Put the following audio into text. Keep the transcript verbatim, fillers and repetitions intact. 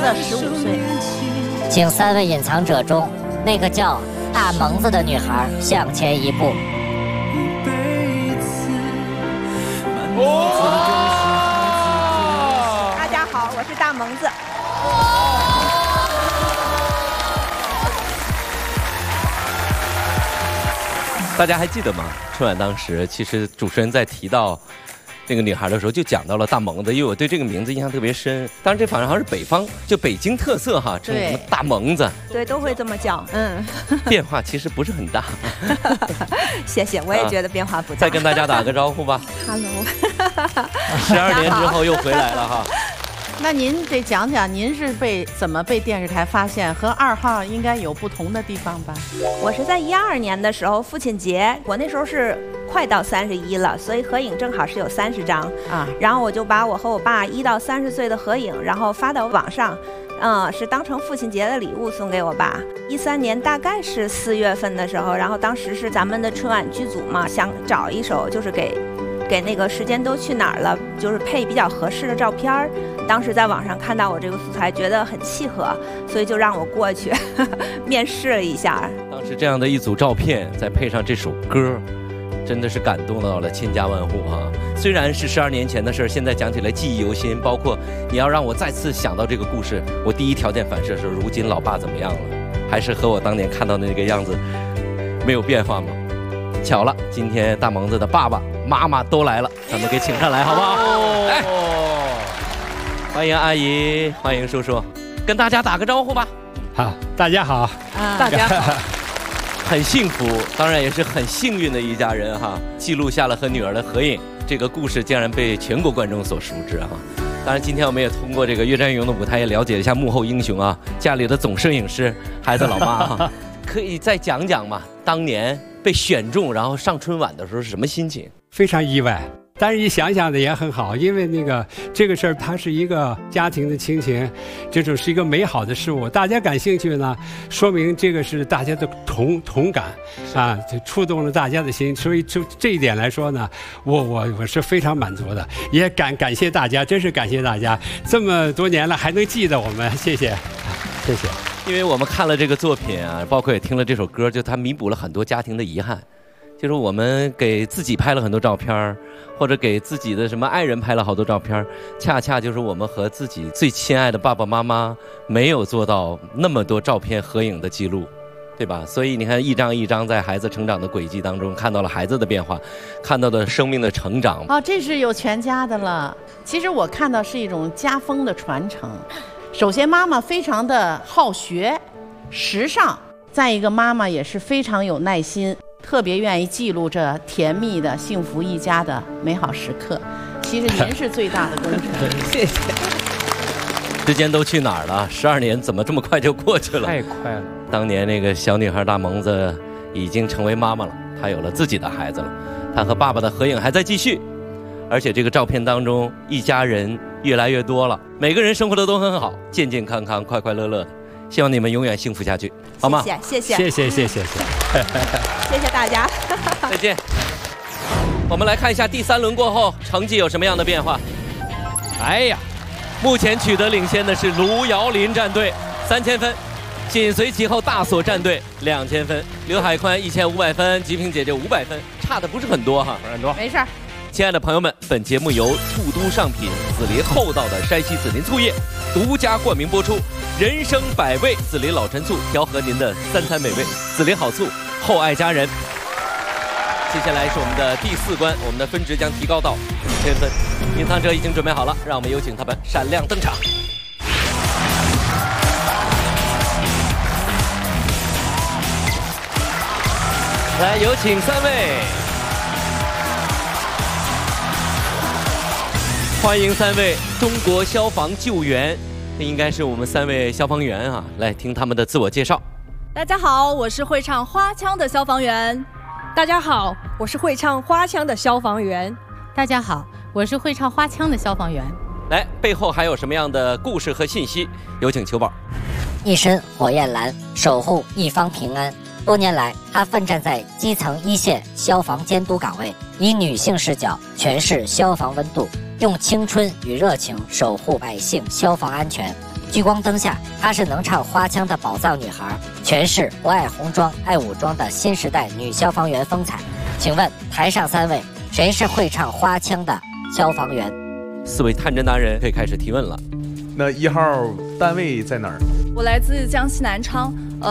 的十五岁。 请三位隐藏者中那个叫大萌子的女孩向前一步。 哦， 大家好，我是大萌子。 大家还记得吗？春晚当时，其实主持人在提到那个女孩的时候，就讲到了大萌子，因为我对这个名字印象特别深。当然，这反正好像是北方，就北京特色哈，称什么大萌子。 对，都会这么叫。嗯， 变化其实不是很大。 谢谢，我也觉得变化不大。 再跟大家打个招呼吧。 Hello。 十二年之后又回来了哈。 那您得讲讲，您是被怎么被电视台发现？和二号应该有不同的地方吧？ 我是在一二年的时候，父亲节，我那时候是快到三十一了，所以合影正好是有三十张啊。然后我就把我和我爸一到三十岁的合影，然后发到网上，嗯，是当成父亲节的礼物送给我爸。一三年大概是四月份的时候，然后当时是咱们的春晚剧组嘛，想找一首就是给。给那个时间都去哪儿了，就是配比较合适的照片儿。当时在网上看到我这个素材，觉得很契合，所以就让我过去呵呵面试了一下。 当时这样的一组照片，再配上这首歌，真的是感动到了千家万户哈。虽然是十二年前的事儿，现在讲起来记忆犹新。包括你要让我再次想到这个故事，我第一条件反射是：如今老爸怎么样了？还是和我当年看到的那个样子没有变化吗？巧了，今天大萌子的爸爸妈妈都来了，咱们给请上来好不好？来，欢迎阿姨，欢迎叔叔，跟大家打个招呼吧。 好，大家好， 大家好。 很幸福，当然也是很幸运的一家人哈，记录下了和女儿的合影。这个故事竟然被全国观众所熟知哈。当然，今天我们也通过这个岳占云的舞台，也了解了一下幕后英雄啊，家里的总摄影师，孩子老妈哈，可以再讲讲吗？当年被选中，然后上春晚的时候是什么心情？ 非常意外，但是一想想的也很好，因为那个这个事儿它是一个家庭的亲情，这种是一个美好的事物，大家感兴趣呢，说明这个是大家的同同感啊，就触动了大家的心，所以就这一点来说呢，我我我是非常满足的，也感感谢大家，真是感谢大家，这么多年了还能记得我们，谢谢，谢谢。 因为我们看了这个作品啊，包括也听了这首歌，就它弥补了很多家庭的遗憾。就是我们给自己拍了很多照片，或者给自己的什么爱人拍了好多照片，恰恰就是我们和自己最亲爱的爸爸妈妈没有做到那么多照片合影的记录，对吧？所以你看，一张一张在孩子成长的轨迹当中，看到了孩子的变化，看到的生命的成长。 哦，这是有全家的了。其实我看到是一种家风的传承。首先，妈妈非常的好学、时尚；再一个，妈妈也是非常有耐心，特别愿意记录着甜蜜的幸福一家的美好时刻。其实您是最大的功臣，谢谢。 时间都去哪儿了？十二年怎么这么快就过去了？ 太快了。 当年那个小女孩大萌子已经成为妈妈了，她有了自己的孩子了，她和爸爸的合影还在继续。而且这个照片当中，一家人越来越多了，每个人生活的都很好，健健康康、快快乐乐的。希望你们永远幸福下去，好吗？ 谢谢，谢谢，谢谢，谢谢， 谢谢大家。 再见。我们来看一下第三轮过后成绩有什么样的变化。哎呀，目前取得领先的是卢瑶林战队三千分，紧随其后大所战队两千分，刘海宽一千五百分，吉萍姐姐五百分，差的不是很多哈， 不是很多， 没事。 亲爱的朋友们，本节目由兔都上品紫林厚道的山西紫林醋业独家冠名播出，人生百味紫林老陈醋调和您的三餐美味，紫林好醋厚爱家人。接下来是我们的第四关，我们的分值将提高到五千分。隐藏者已经准备好了，让我们有请他们闪亮登场。来，有请三位。欢迎三位中国消防救援，这应该是我们三位消防员啊，来听他们的自我介绍。 大家好，我是会唱花腔的消防员。 大家好，我是会唱花腔的消防员。 大家好，我是会唱花腔的消防员。 来，背后还有什么样的故事和信息？有请秋宝。 一身火焰蓝，守护一方平安。多年来，他奋战在基层一线消防监督岗位，以女性视角诠释消防温度，用青春与热情守护百姓消防安全。 聚光灯下，她是能唱花腔的宝藏女孩，诠释不爱红装爱武装的新时代女消防员风采。请问台上三位，谁是会唱花腔的消防员？ 四位探侦达人可以开始提问了。 那一号单位在哪儿？ 我来自江西南昌，